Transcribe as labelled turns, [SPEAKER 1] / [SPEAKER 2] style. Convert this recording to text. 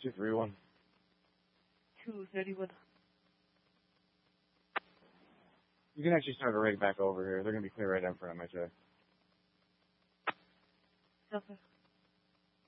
[SPEAKER 1] 231.
[SPEAKER 2] 231.
[SPEAKER 1] You can actually start a rig back over here. They're going to be clear right in front of my check.
[SPEAKER 2] Okay.